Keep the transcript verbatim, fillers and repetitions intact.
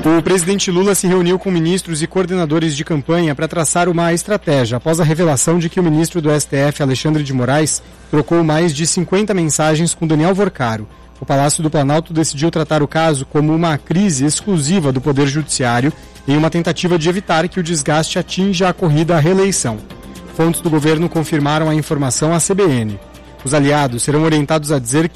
O presidente Lula se reuniu com ministros e coordenadores de campanha para traçar uma estratégia após a revelação de que o ministro do S T F, Alexandre de Moraes, trocou mais de cinquenta mensagens com Daniel Worcaro. O Palácio do Planalto decidiu tratar o caso como uma crise exclusiva do Poder Judiciário em uma tentativa de evitar que o desgaste atinja a corrida à reeleição. Fontes do governo confirmaram a informação à C B N. Os aliados serão orientados a dizer que